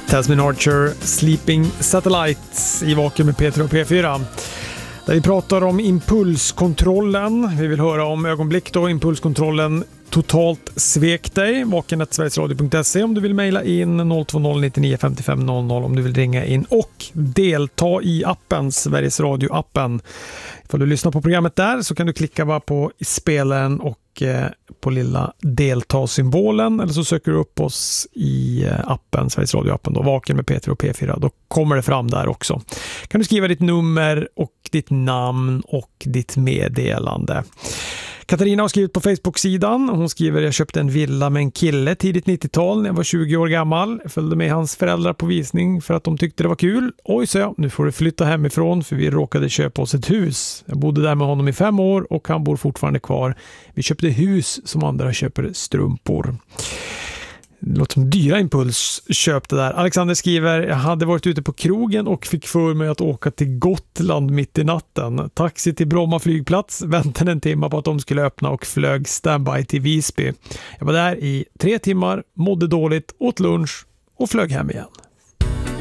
Tasmin Archer, Sleeping Satellites i Vaken med P3 och P4. Där vi pratar om impulskontrollen. Vi vill höra om ögonblick då impulskontrollen totalt svek dig. vaken@sverigesradio.se om du vill mejla in 020 99 55 00 om du vill ringa in och delta i appen, Sveriges Radio-appen. Ifall du lyssnar på programmet där så kan du klicka bara på spelaren och på lilla delta-symbolen, eller så söker du upp oss i appen, Sveriges Radio-appen då, Vaken med P3 och P4. Då kommer det fram där också. Kan du skriva ditt nummer och ditt namn och ditt meddelande. Katarina har skrivit på Facebook-sidan. Hon skriver: jag köpte en villa med en kille tidigt 90-tal när jag var 20 år gammal. Jag följde med hans föräldrar på visning för att de tyckte det var kul. Oj, så jag, nu får du flytta hemifrån för vi råkade köpa oss ett hus. Jag bodde där med honom i 5 år och han bor fortfarande kvar. Vi köpte hus som andra köper strumpor. Det låter som dyra impulsköp det där. Alexander skriver: jag hade varit ute på krogen och fick för mig att åka till Gotland mitt i natten. Taxi till Bromma flygplats, väntade en timme på att de skulle öppna och flög standby till Visby. Jag var där i 3 timmar, mådde dåligt, åt lunch och flög hem igen.